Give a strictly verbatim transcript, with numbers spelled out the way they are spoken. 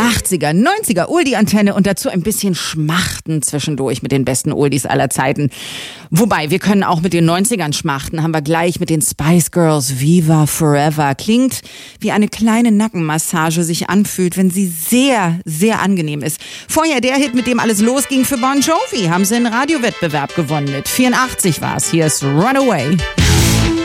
achtziger, neunziger Oldie-Antenne und dazu ein bisschen schmachten zwischendurch mit den besten Oldies aller Zeiten. Wobei, wir können auch mit den neunzigern schmachten, haben wir gleich mit den Spice Girls Viva Forever. Klingt wie eine kleine Nackenmassage sich anfühlt, wenn sie sehr, sehr angenehm ist. Vorher der Hit, mit dem alles losging für Bon Jovi, haben sie einen Radiowettbewerb gewonnen mit. vierundachtzig war es. Hier ist Runaway.